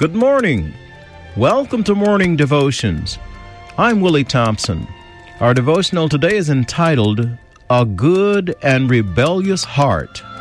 Good morning. Welcome to Morning Devotions. I'm Willie Thompson. Our devotional today is entitled, A Good and Rebellious Heart.